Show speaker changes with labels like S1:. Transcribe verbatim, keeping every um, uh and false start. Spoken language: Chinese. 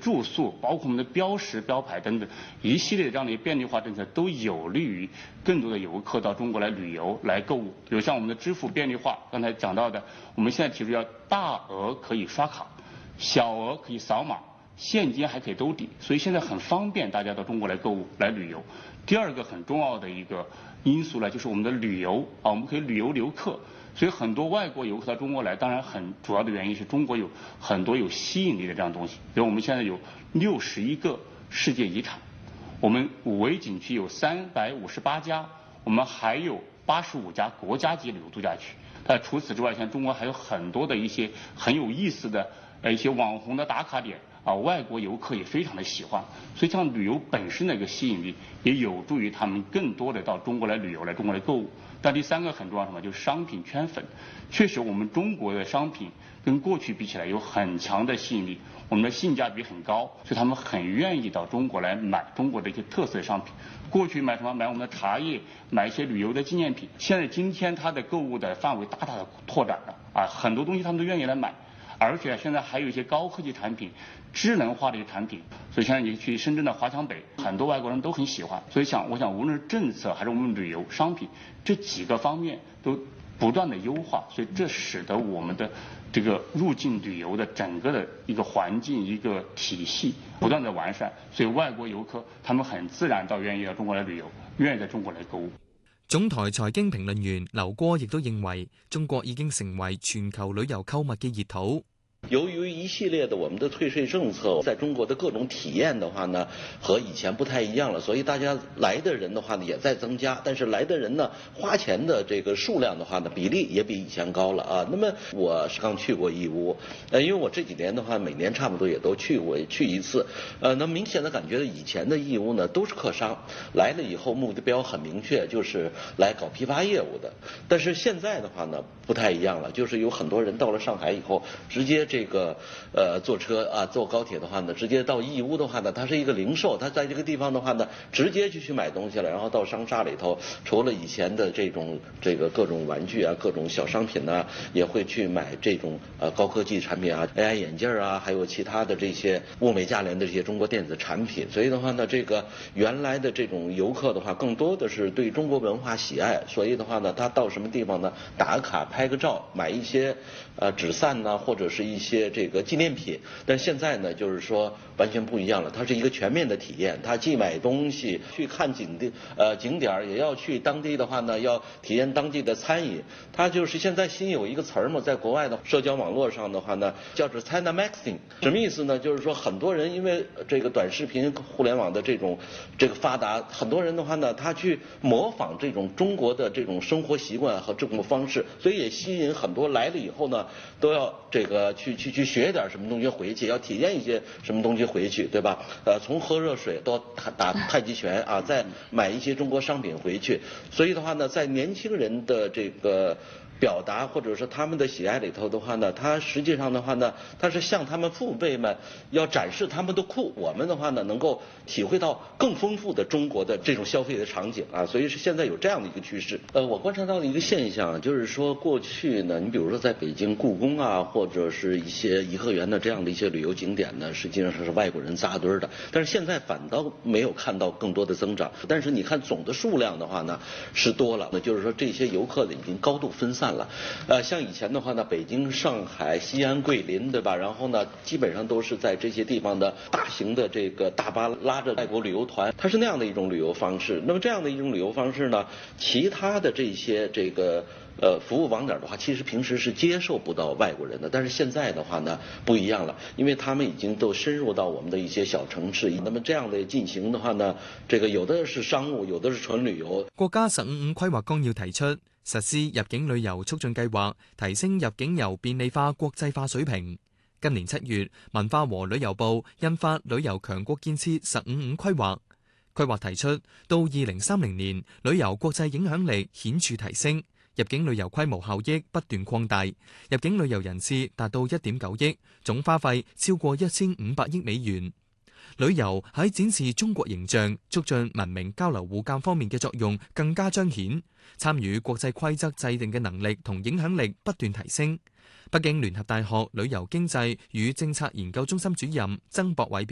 S1: 住宿，包括我们的标识、标牌等等一系列这样的便利化政策，都有利于更多的游客到中国来旅游、来购物。比如像我们的支付便利化，刚才讲到的，我们现在提出要大额可以刷卡，小额可以扫码，现金还可以兜底，所以现在很方便大家到中国来购物、来旅游。第二个很重要的一个因素呢，就是我们的旅游啊，我们可以旅游留客。所以很多外国游客到中国来，当然很主要的原因是中国有很多有吸引力的这样东西，比如我们现在有六十一个世界遗产，我们五维景区有三百五十八家，我们还有八十五家国家级旅游度假区。但除此之外，像中国还有很多的一些很有意思的呃一些网红的打卡点啊，外国游客也非常的喜欢。所以像旅游本身的一个吸引力，也有助于他们更多的到中国来旅游、来中国来购物。但第三个很重要什么，就是商品圈粉。确实，我们中国的商品跟过去比起来有很强的吸引力，我们的性价比很高，所以他们很愿意到中国来买中国的一些特色商品。过去买什么？买我们的茶叶，买一些旅游的纪念品。现在今天它的购物的范围大大的拓展了啊，很多东西他们都愿意来买。而且现在还有一些高科技产品、智能化的一些产品，所以现在你去深圳的华强北，很多外国人都很喜欢。所以想，我想无论是政策还是我们旅游、商品这几个方面都不断的优化，所以这使得我们的这个入境旅游的整个的一个环境、一个体系不断的完善。所以外国游客他们很自然到愿意到中国来旅游，愿意在中国来购物。
S2: 總台財經評論員劉戈亦都認為，中國已經成為全球旅遊購物嘅熱土。
S3: 由于一系列的我们的退税政策，在中国的各种体验的话呢，和以前不太一样了，所以大家来的人的话呢也在增加，但是来的人呢花钱的这个数量的话呢比例也比以前高了啊。那么我是刚去过义乌，呃，因为我这几年的话每年差不多也都去过去一次，呃，那明显的感觉以前的义乌呢都是客商来了以后目标很明确，就是来搞批发业务的，但是现在的话呢不太一样了，就是有很多人到了上海以后直接这个呃坐车啊坐高铁的话呢，直接到义乌的话呢，它是一个零售，它在这个地方的话呢，直接就去买东西了，然后到商厦里头，除了以前的这种这个各种玩具啊、各种小商品呢，也会去买这种呃高科技产品啊、A I 眼镜啊，还有其他的这些物美价廉的这些中国电子产品。所以的话呢，这个原来的这种游客的话，更多的是对中国文化喜爱，所以的话呢，他到什么地方呢，打个卡、拍个照、买一些呃纸伞呢，或者是一些这个纪念品。但现在呢，就是说完全不一样了，它是一个全面的体验，它既买东西去看景的呃景点，也要去当地的话呢，要体验当地的餐饮。它就是现在新有一个词儿嘛，在国外的社交网络上的话呢，叫做 China Maxing， 什么意思呢？就是说很多人因为这个短视频、互联网的这种这个发达，很多人的话呢，他去模仿这种中国的这种生活习惯和这种方式，所以也吸引很多来了以后呢，都要这个去去去学点什么东西回去，要体验一些什么东西回去，对吧？呃，从喝热水到打打太极拳啊，再买一些中国商品回去。所以的话呢，在年轻人的这个表达或者说他们的喜爱里头的话呢，他实际上的话呢，他是向他们父辈们要展示他们的酷，我们的话呢能够体会到更丰富的中国的这种消费的场景啊，所以是现在有这样的一个趋势。呃，我观察到的一个现象就是说，过去呢，你比如说在北京故宫啊，或者是一些颐和园的这样的一些旅游景点呢，实际上是外国人扎堆的，但是现在反倒没有看到更多的增长。但是你看总的数量的话呢是多了，那就是说这些游客呢已经高度分散了。呃，像以前的话呢，北京、上海、西安、桂林，对吧？然后呢，基本上都是在这些地方的大型的这个大巴拉着外国旅游团，它是那样的一种旅游方式。那么这样的一种旅游方式呢，其他的这些这个呃服务网点的话，其实平时是接受不到外国人的。但是现在的话呢，不一样了，因为他们已經都深入到我們的一些小城市。那麼這樣的進行的話呢，這個有的是商務，有的是純旅遊。
S2: 國家十五五規劃綱要提出，實施入境旅遊促進計劃，提升入境遊便利化、國際化水平。今年七月，文化和旅遊部印發旅遊強國建設十五五規劃。規劃提出，到二零三零年，旅遊國際影響力顯著提升，入境旅遊規模效益不斷擴大，入境旅遊人次達到一點九億，總花費超過一千五百億美元。旅遊喺展示中國形象、促進文明交流互鑑方面嘅作用更加彰顯，參與國際規則制定嘅能力同影響力不斷提升。北京聯合大學旅遊經濟與政策研究中心主任曾博偉表